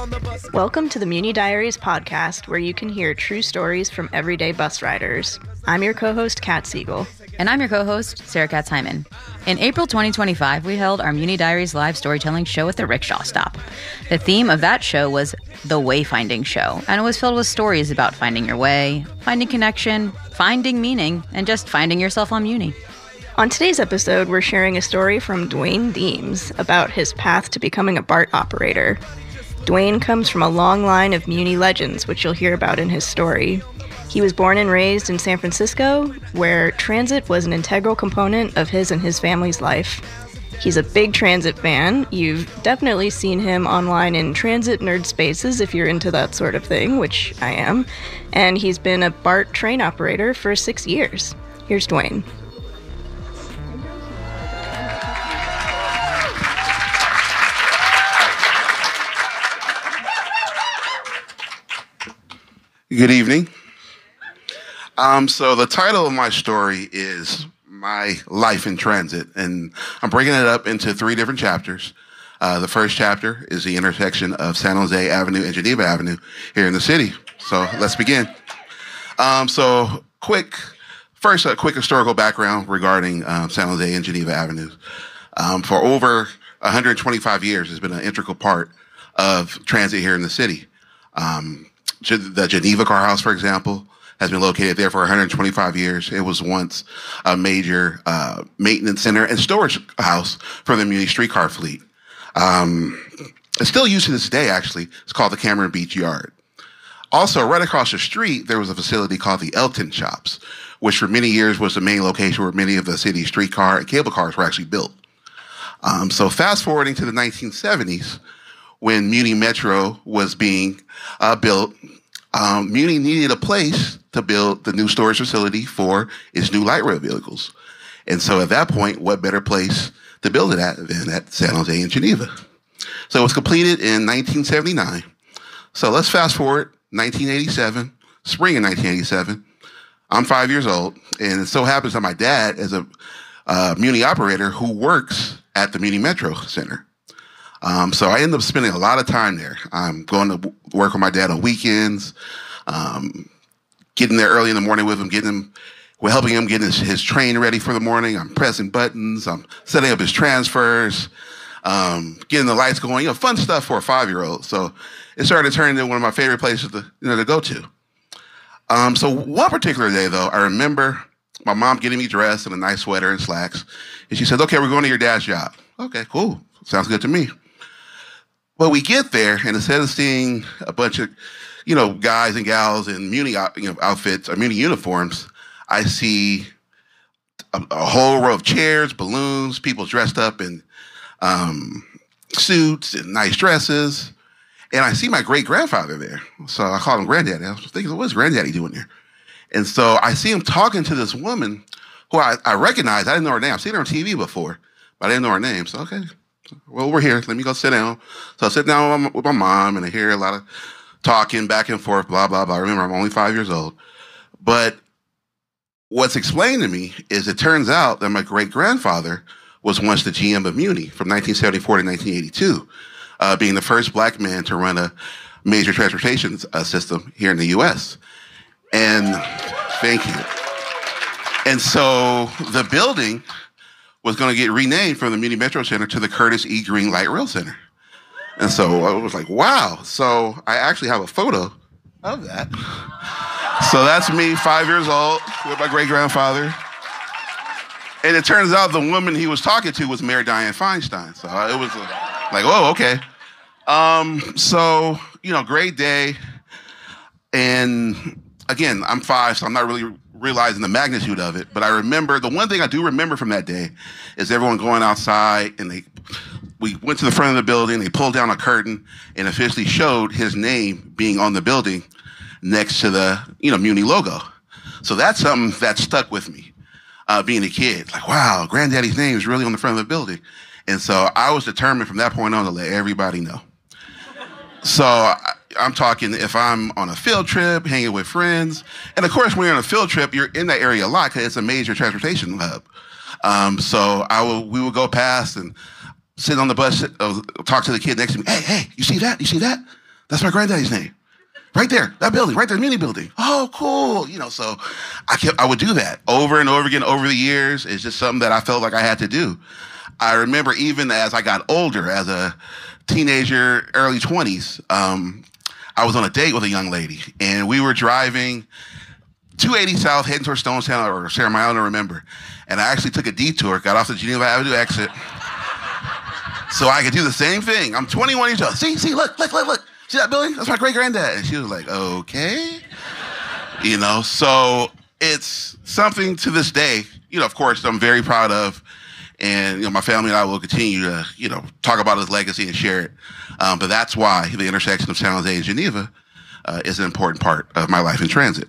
Welcome to the Muni Diaries podcast, where you can hear true stories from everyday bus riders. I'm your co-host, Kat Siegel. And I'm your co-host, Sarah Katz Hyman. In April 2025, we held our Muni Diaries live storytelling show at the Rickshaw Stop. The theme of that show was The Wayfinding Show, and it was filled with stories about finding your way, finding connection, finding meaning, and just finding yourself on Muni. On today's episode, we're sharing a story from Dwayne Deems about his path to becoming a BART operator. Dwayne comes from a long line of Muni legends, which you'll hear about in his story. He was born and raised in San Francisco, where transit was an integral component of his and his family's life. He's a big transit fan. You've definitely seen him online in transit nerd spaces if you're into that sort of thing, which I am. And he's been a BART train operator for 6 years. Here's Dwayne. Good evening. So the title of my story is My Life in Transit, and I'm breaking it up into 3 different chapters. The first chapter is the intersection of San Jose Avenue and Geneva Avenue here in the city. So let's begin. Quick historical background regarding San Jose and Geneva Avenues. For over 125 years, it's been an integral part of transit here in the city. The Geneva Car House, for example, has been located there for 125 years. It was once a major maintenance center and storage house for the Muni streetcar fleet. It's still used to this day, actually. It's called the Cameron Beach Yard. Also, right across the street, there was a facility called the Elton Shops, which for many years was the main location where many of the city's streetcar and cable cars were actually built. So fast forwarding to the 1970s, when Muni Metro was being built, Muni needed a place to build the new storage facility for its new light rail vehicles. And so at that point, what better place to build it at than at San Jose and Geneva? So it was completed in 1979. So let's fast forward, 1987, spring of 1987. I'm 5 years old, and it so happens that my dad is a Muni operator who works at the Muni Metro Center. So I ended up spending a lot of time there. I'm going to work with my dad on weekends, getting there early in the morning with him, we're helping him get his train ready for the morning. I'm pressing buttons. I'm setting up his transfers, getting the lights going, fun stuff for a 5-year-old. So it started to turn into one of my favorite places to go to. So one particular day, though, I remember my mom getting me dressed in a nice sweater and slacks. And she said, "Okay, we're going to your dad's job." Okay, cool. Sounds good to me. Well, we get there, and instead of seeing a bunch of, guys and gals in Muni, outfits or Muni uniforms, I see a whole row of chairs, balloons, people dressed up in suits and nice dresses, and I see my great-grandfather there. So I called him Granddaddy. I was thinking, what's Granddaddy doing there? And so I see him talking to this woman who I recognized. I didn't know her name. I've seen her on TV before, but I didn't know her name. So, okay. Well, we're here. Let me go sit down. So I sit down with my mom, and I hear a lot of talking back and forth, blah, blah, blah. Remember, I'm only 5 years old. But what's explained to me is it turns out that my great-grandfather was once the GM of Muni from 1974 to 1982, being the first black man to run a major transportation system here in the U.S. And thank you. And so the building was going to get renamed from the Muni Metro Center to the Curtis E. Green Light Rail Center. And so I was like, wow. So I actually have a photo of that. So that's me, 5 years old, with my great-grandfather. And it turns out the woman he was talking to was Mary Diane Feinstein. So it was like, oh, okay. So, great day. And again, I'm 5, so I'm not really realizing the magnitude of it. But I remember, the one thing I do remember from that day is everyone going outside, and we went to the front of the building, they pulled down a curtain and officially showed his name being on the building next to the, Muni logo. So that's something that stuck with me, being a kid. Like, wow, Granddaddy's name is really on the front of the building. And so I was determined from that point on to let everybody know. So I'm talking if I'm on a field trip, hanging with friends. And of course, when you're on a field trip, you're in that area a lot because it's a major transportation hub. So we would go past and sit on the bus, talk to the kid next to me. Hey, you see that? You see that? That's my granddaddy's name. Right there, that building, right there, Muni building. Oh, cool. So I would do that over and over again over the years. It's just something that I felt like I had to do. I remember even as I got older, as a teenager, early 20s, I was on a date with a young lady, and we were driving 280 South, heading towards Stonestown or Sarah, I don't remember. And I actually took a detour, got off the Geneva Avenue exit, so I could do the same thing. I'm 21 years old. See, look. See that building? That's my great-granddad. And she was like, okay. So it's something to this day, of course, I'm very proud of. And, my family and I will continue to, talk about his legacy and share it. But that's why the intersection of San Jose and Geneva is an important part of my life in transit.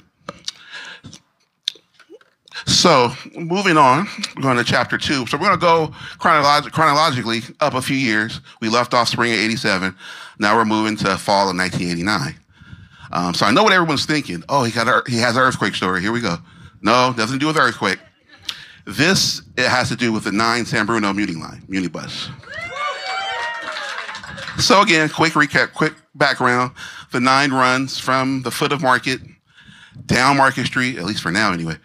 So moving on, we're going to chapter 2. So we're going to go chronologically up a few years. We left off spring of 87. Now we're moving to fall of 1989. So I know what everyone's thinking. Oh, he has an earthquake story. Here we go. No, nothing to do with earthquake. It has to do with the 9 San Bruno Muni bus. So again, quick recap, quick background. The 9 runs from the foot of Market down Market Street, at least for now anyway.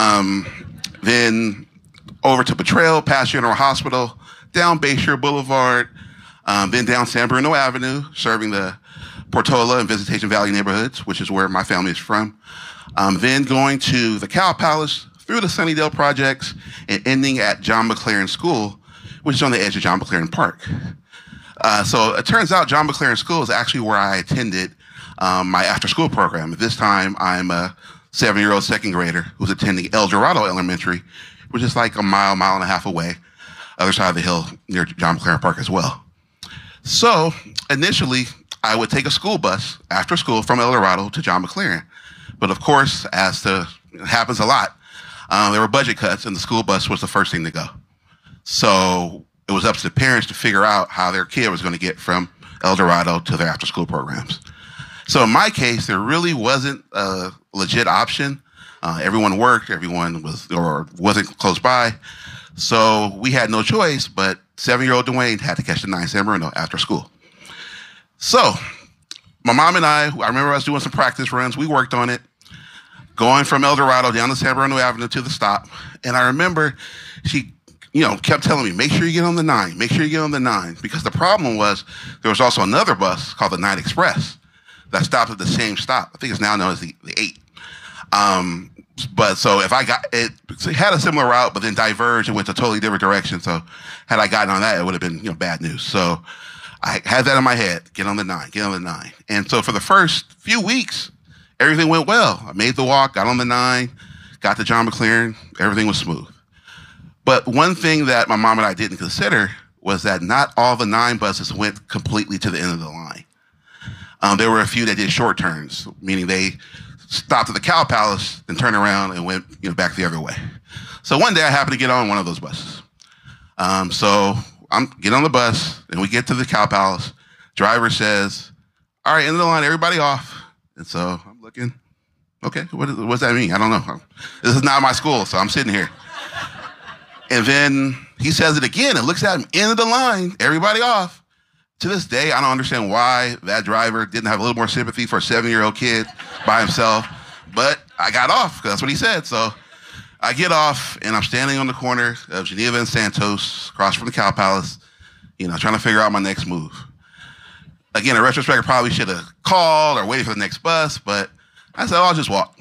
Then over to Betrayal, past General Hospital, down Bayshore Boulevard, then down San Bruno Avenue, serving the Portola and Visitation Valley neighborhoods, which is where my family is from. Then going to the Cow Palace, through the Sunnydale projects, and ending at John McLaren School, which is on the edge of John McLaren Park. So it turns out John McLaren School is actually where I attended my after-school program. At this time, I'm a 7-year-old second grader who's attending El Dorado Elementary, which is like a mile and a half away, other side of the hill near John McLaren Park as well. So initially, I would take a school bus after school from El Dorado to John McLaren. But of course, it happens a lot, there were budget cuts, and the school bus was the first thing to go. So it was up to the parents to figure out how their kid was going to get from El Dorado to their after-school programs. So in my case, there really wasn't a legit option. Everyone worked, everyone wasn't close by. So we had no choice, but 7-year-old Dwayne had to catch the 9 San Bruno after school. So my mom and I remember us doing some practice runs. We worked on it, going from El Dorado down to San Bruno Avenue to the stop. And I remember she kept telling me, make sure you get on the 9, make sure you get on the 9. Because the problem was there was also another bus called the 9 Express that stopped at the same stop. I think it's now known as the 8. But so if I got it, had a similar route, but then diverged and went a totally different direction. So had I gotten on that, it would have been, bad news. So I had that in my head, get on the 9. And so for the first few weeks, everything went well. I made the walk, got on the 9, got to John McLaren, everything was smooth. But one thing that my mom and I didn't consider was that not all the 9 buses went completely to the end of the line. There were a few that did short turns, meaning they stopped at the Cow Palace and turned around and went back the other way. So one day I happened to get on one of those buses. So I'm get on the bus and we get to the Cow Palace. Driver says, all right, end of the line, everybody off. And so I'm looking, okay, what does that mean? I don't know. This is not my school, so I'm sitting here. And then he says it again and looks at him, end of the line, everybody off. To this day, I don't understand why that driver didn't have a little more sympathy for a 7-year-old kid by himself. But I got off, because that's what he said. So I get off, and I'm standing on the corner of Geneva and Santos, across from the Cow Palace, trying to figure out my next move. Again, in retrospect, I probably should have called or waited for the next bus, but I said, I'll just walk.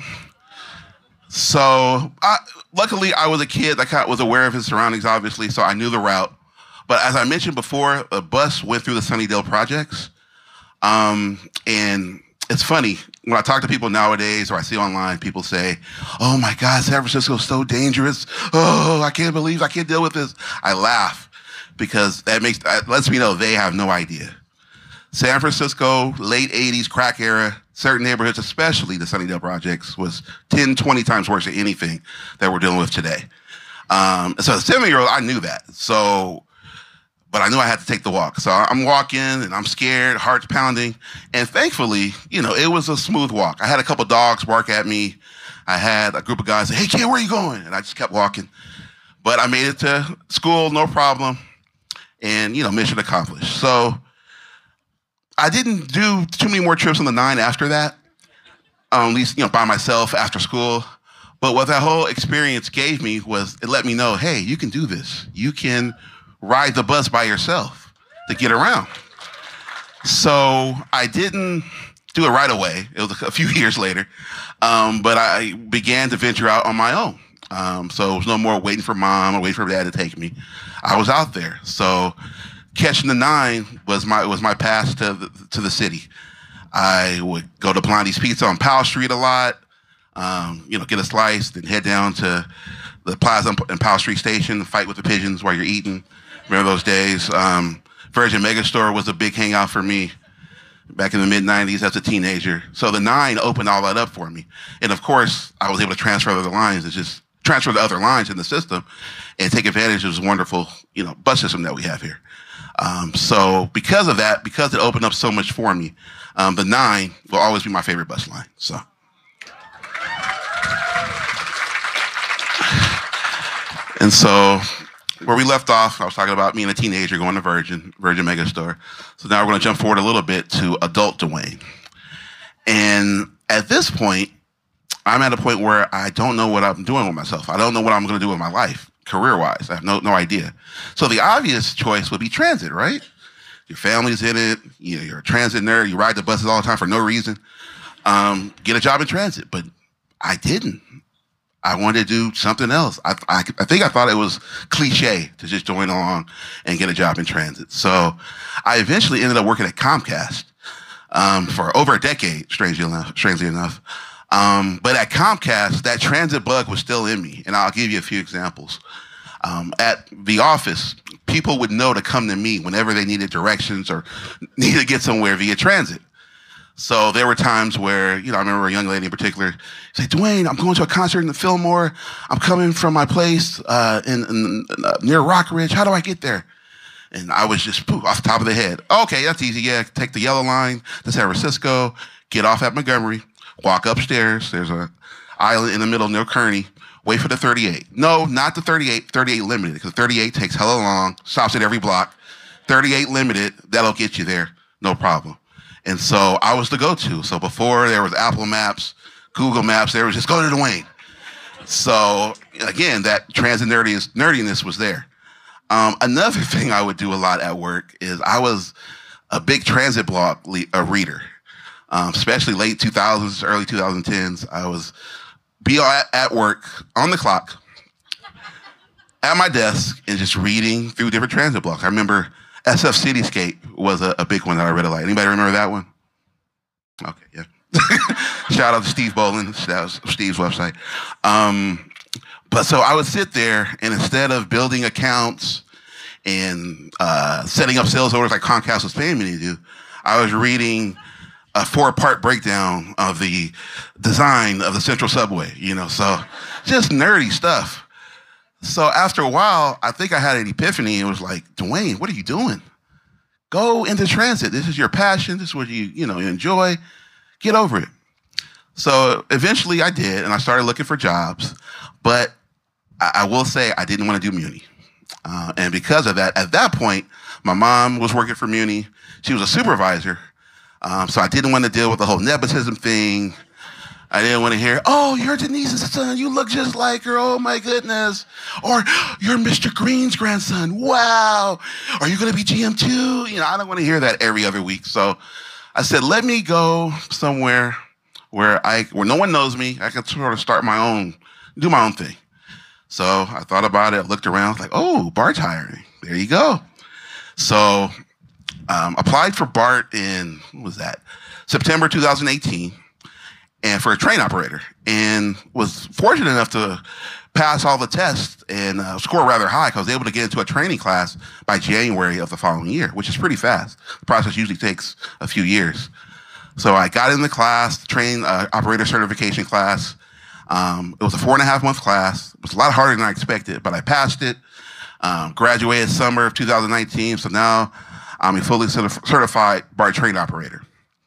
So luckily, I was a kid that was aware of his surroundings, obviously, so I knew the route. But as I mentioned before, a bus went through the Sunnydale projects. And it's funny, when I talk to people nowadays or I see online, people say, oh my God, San Francisco is so dangerous. Oh, I can't deal with this. I laugh because that lets me know they have no idea. San Francisco, late 80s crack era, certain neighborhoods, especially the Sunnydale projects, was 10, 20 times worse than anything that we're dealing with today. So as a 7-year-old, I knew that. But I knew I had to take the walk. So I'm walking and I'm scared, heart's pounding. And thankfully, it was a smooth walk. I had a couple dogs bark at me. I had a group of guys say, hey kid, where are you going? And I just kept walking. But I made it to school, no problem. And, mission accomplished. So I didn't do too many more trips on the 9 after that, at least, by myself after school. But what that whole experience gave me was it let me know, hey, you can do this. You can ride the bus by yourself to get around. So I didn't do it right away. It was a few years later. But I began to venture out on my own. So it was no more waiting for mom or waiting for dad to take me. I was out there. So catching the 9 was my pass to the city. I would go to Blondie's Pizza on Powell Street a lot, get a slice, then head down to the Plaza and Powell Street Station, fight with the pigeons while you're eating. Remember those days? Virgin Megastore was a big hangout for me back in the mid-'90s as a teenager. So the 9 opened all that up for me. And of course, I was able to transfer the other lines and just transfer the other lines in the system and take advantage of this wonderful, bus system that we have here. So because of that, because it opened up so much for me, the 9 will always be my favorite bus line. So. And so where we left off, I was talking about me and a teenager going to Virgin Megastore. So now we're going to jump forward a little bit to adult Dwayne. And at this point, I'm at a point where I don't know what I'm doing with myself. I don't know what I'm going to do with my life, career-wise. I have no idea. So the obvious choice would be transit, right? Your family's in it. You're a transit nerd. You ride the buses all the time for no reason. Get a job in transit. But I didn't. I wanted to do something else. I think I thought it was cliche to just join along and get a job in transit. So I eventually ended up working at Comcast for over a decade, strangely enough. But at Comcast, that transit bug was still in me. And I'll give you a few examples. At the office, people would know to come to me whenever they needed directions or needed to get somewhere via transit. So there were times where, I remember a young lady in particular say, Dwayne, I'm going to a concert in the Fillmore. I'm coming from my place near Rockridge. How do I get there? And I was just off the top of the head. Okay, that's easy. Yeah, take the yellow line to San Francisco, get off at Montgomery, walk upstairs. There's an island in the middle near Kearney. Wait for the 38. No, not the 38. 38 limited, because 38 takes hella long, stops at every block. 38 limited, that'll get you there, no problem. And so I was the go-to. So before there was Apple Maps, Google Maps, there was just go to Dwayne. So again, that transit nerdiness was there. Another thing I would do a lot at work is I was a big transit blog reader, especially late 2000s, early 2010s. I was at work on the clock at my desk and just reading through different transit blogs. I remember SF Cityscape was a big one that I read a lot. Anybody remember that one? Okay, yeah. Shout out to Steve Bolin. That was Steve's website. But so I would sit there, and instead of building accounts and setting up sales orders like Comcast was paying me to do, I was reading a 4-part breakdown of the design of the Central Subway, so just nerdy stuff. So after a while, I think I had an epiphany. It was like, Dwayne, what are you doing? Go into transit. This is your passion. This is what you enjoy. Get over it. So eventually I did, and I started looking for jobs. But I will say I didn't want to do Muni. And because of that, at that point, my mom was working for Muni. She was a supervisor. So I didn't want to deal with the whole nepotism thing. I didn't want to hear, oh, you're Denise's son. You look just like her. Oh, my goodness. Or you're Mr. Green's grandson. Wow. Are you going to be GM too? I don't want to hear that every other week. So I said, let me go somewhere where no one knows me. I can sort of do my own thing. So I thought about it. I looked around, like, oh, BART's hiring. There you go. So applied for BART in, September 2018. And for a train operator, and was fortunate enough to pass all the tests and score rather high, because I was able to get into a training class by January of the following year, which is pretty fast. The process usually takes a few years. So I got in the class, the train operator certification class. It was a 4.5-month class. It was a lot harder than I expected, but I passed it. Graduated summer of 2019, so now I'm a fully certified BART train operator.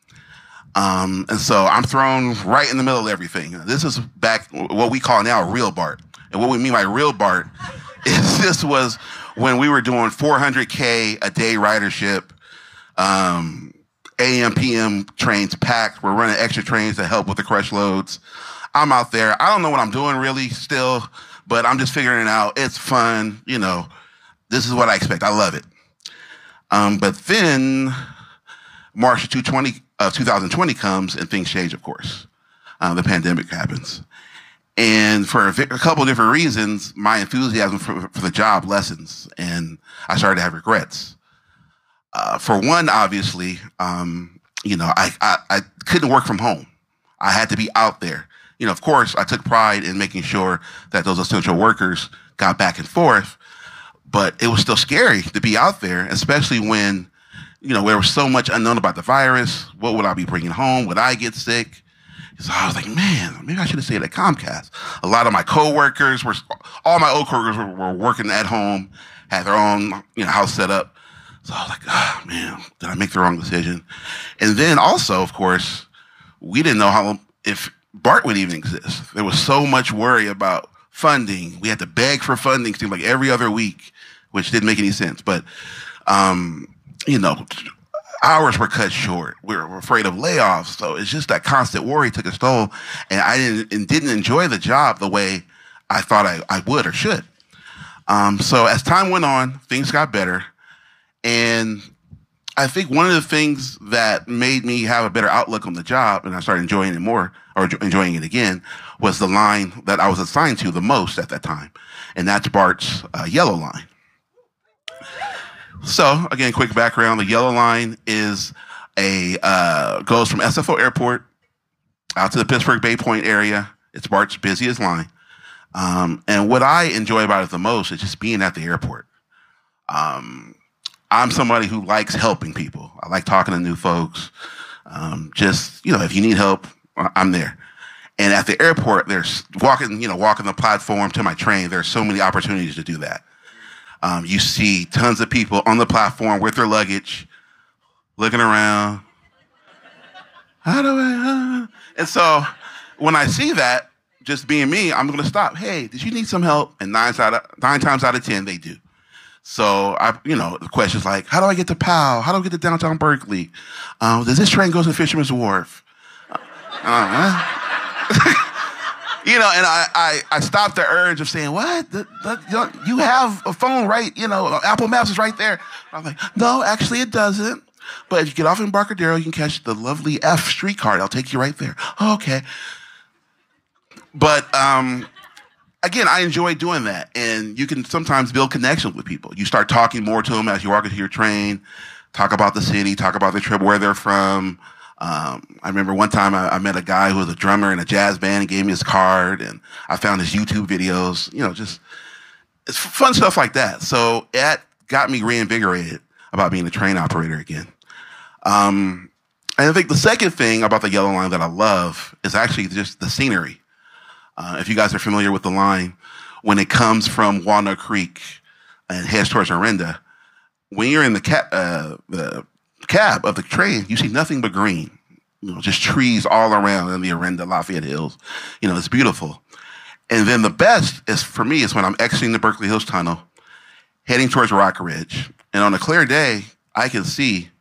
And so I'm thrown right in the middle of everything. This is back what we call now real BART. And what we mean by real BART is this was when we were doing 400K a day ridership, AM, PM trains packed. We're running extra trains to help with the crush loads. I'm out there. I don't know what I'm doing really still, but I'm just figuring it out. It's fun. This is what I expect. I love it. But then March of 2020 comes and things change, of course. The pandemic happens. And for a couple of different reasons, my enthusiasm for the job lessens, and I started to have regrets. For one, obviously, I couldn't work from home. I had to be out there. Of course, I took pride in making sure that those essential workers got back and forth, but it was still scary to be out there, especially when, there was so much unknown about the virus. What would I be bringing home? Would I get sick? So I was like, man, maybe I should have stayed at Comcast. A lot of my coworkers all my old coworkers were working at home, had their own, house set up. So I was like, oh man, did I make the wrong decision? And then also, of course, we didn't know if BART would even exist. There was so much worry about funding. We had to beg for funding, seemed like every other week, which didn't make any sense. But, hours were cut short. We were afraid of layoffs. So it's just that constant worry took its toll. And I didn't enjoy the job the way I thought I would or should. So as time went on, things got better. And I think one of the things that made me have a better outlook on the job, and I started enjoying it more, or enjoying it again, was the line that I was assigned to the most at that time. And that's BART's Yellow Line. So, again, quick background. The Yellow Line is goes from SFO Airport out to the Pittsburgh Bay Point area. It's BART's busiest line. And what I enjoy about it the most is just being at the airport. I'm somebody who likes helping people. I like talking to new folks. If you need help, I'm there. And at the airport, there's walking the platform to my train. There's so many opportunities to do that. You see tons of people on the platform with their luggage, looking around. And so when I see that, just being me, I'm going to stop. Hey, did you need some help? And 9 times out of 10, they do. So the question's like, how do I get to Powell? How do I get to downtown Berkeley? Does this train go to Fisherman's Wharf? And I stopped the urge of saying, what? You have a phone, right? Apple Maps is right there. I'm like, no, actually it doesn't. But if you get off in Embarcadero, you can catch the lovely F streetcar. I'll take you right there. Oh, okay. But again, I enjoy doing that. And you can sometimes build connections with people. You start talking more to them as you walk into your train, talk about the city, talk about the trip, where they're from. I remember one time I met a guy who was a drummer in a jazz band and gave me his card, and I found his YouTube videos, just it's fun stuff like that. So that got me reinvigorated about being a train operator again. And I think the second thing about the Yellow Line that I love is actually just the scenery. If you guys are familiar with the line, when it comes from Walnut Creek and heads towards Orinda, when you're in the cab of the train, you see nothing but green, just trees all around in the Orinda Lafayette Hills. It's beautiful. And then the best for me is when I'm exiting the Berkeley Hills Tunnel, heading towards Rock Ridge. And on a clear day, I can see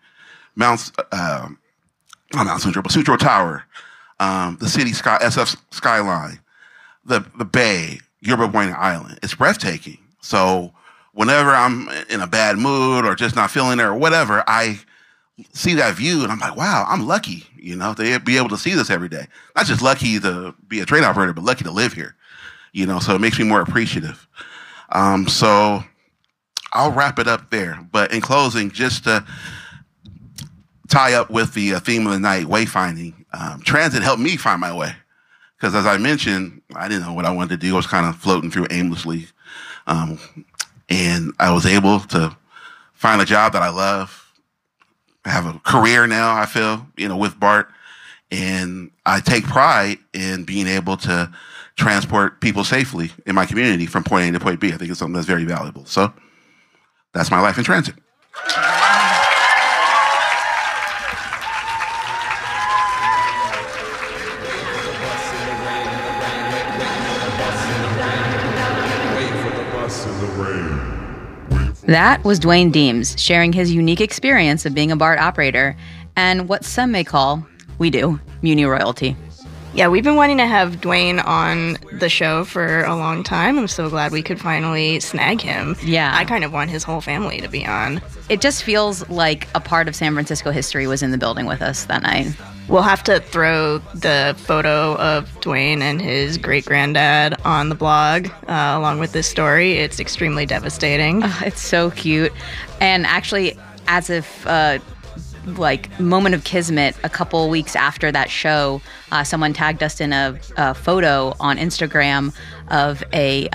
Sutro Tower, the city sky, SF skyline, the bay, Yerba Buena Island. It's breathtaking. So whenever I'm in a bad mood or just not feeling it or whatever, I see that view and I'm like, wow, I'm lucky, to be able to see this every day. Not just lucky to be a train operator, but lucky to live here, so it makes me more appreciative. So I'll wrap it up there. But in closing, just to tie up with the theme of the night, wayfinding, transit helped me find my way. Because as I mentioned, I didn't know what I wanted to do. I was kind of floating through aimlessly. And I was able to find a job that I love. I have a career now, I feel, with BART. And I take pride in being able to transport people safely in my community from point A to point B. I think it's something that's very valuable. So that's my life in transit. That was Dwayne Deems sharing his unique experience of being a BART operator and what some may call, we do, Muni royalty. Yeah, we've been wanting to have Dwayne on the show for a long time. I'm so glad we could finally snag him. Yeah. I kind of want his whole family to be on. It just feels like a part of San Francisco history was in the building with us that night. We'll have to throw the photo of Dwayne and his great-granddad on the blog along with this story. It's extremely devastating. Oh, it's so cute. And actually, as if... moment of kismet, a couple weeks after that show, someone tagged us in a photo on Instagram of a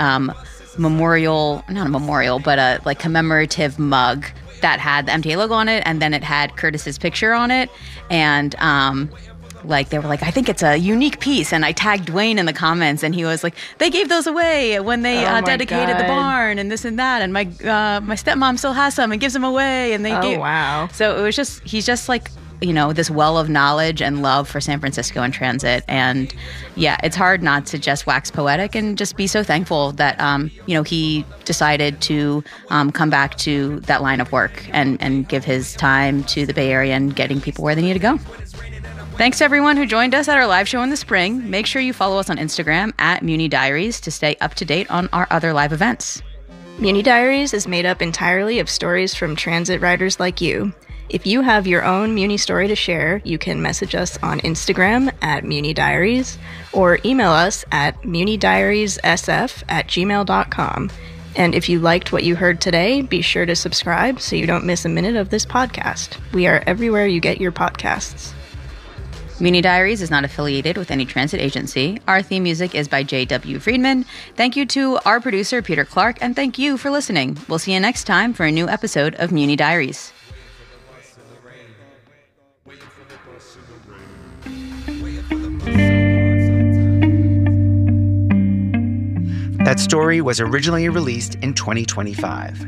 commemorative mug that had the MTA logo on it, and then it had Curtis's picture on it, and they were like, I think it's a unique piece, and I tagged Dwayne in the comments, and he was like, they gave those away when they dedicated the barn and this and that, and my stepmom still has some and gives them away, and they gave. Wow. So it was he's just like, this well of knowledge and love for San Francisco and transit, and yeah, it's hard not to just wax poetic and just be so thankful that he decided to come back to that line of work and give his time to the Bay Area and getting people where they need to go. Thanks to everyone who joined us at our live show in the spring. Make sure you follow us on Instagram at Muni Diaries to stay up to date on our other live events. Muni Diaries is made up entirely of stories from transit riders like you. If you have your own Muni story to share, you can message us on Instagram at Muni Diaries or email us at munidiariessf@gmail.com. And if you liked what you heard today, be sure to subscribe so you don't miss a minute of this podcast. We are everywhere you get your podcasts. Muni Diaries is not affiliated with any transit agency. Our theme music is by J.W. Friedman. Thank you to our producer, Peter Clark, and thank you for listening. We'll see you next time for a new episode of Muni Diaries. That story was originally released in 2025.